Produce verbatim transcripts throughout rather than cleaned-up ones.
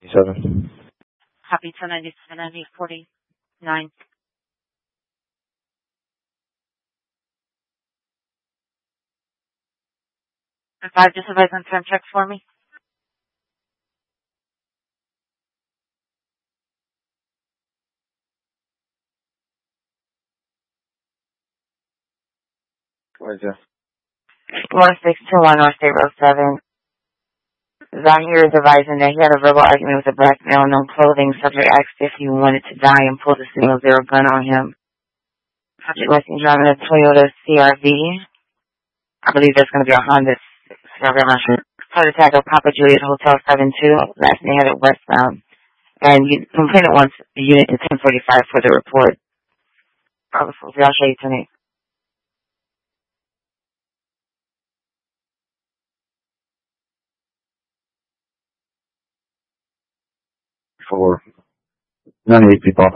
Seven. Copy ten ninety-seven ninety forty-nine. Five, just advise on time check for me. What is that? one six two one North State Road seven. Zahir is advising that he had a verbal argument with a black male, no clothing. Subject asked if he wanted to die and pulled a single zero gun on him. Subject was seen driving a Toyota C R V. I believe that's going to be a Honda C R V, I'm not sure. Flight attack of Papa Juliet Hotel seven two. Last name headed westbound. And you complainant wants the unit in ten forty-five for the report. I'll show you tonight. For ninety-eight people.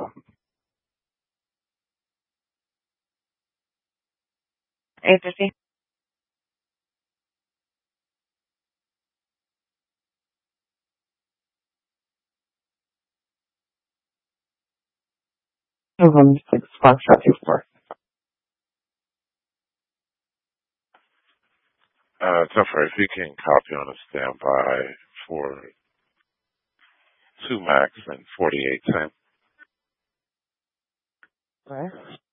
eight fifty. Mm-hmm. Six, five, two, four. Uh, Tougher, if you can copy on a standby for two max and forty-eight ten. All right.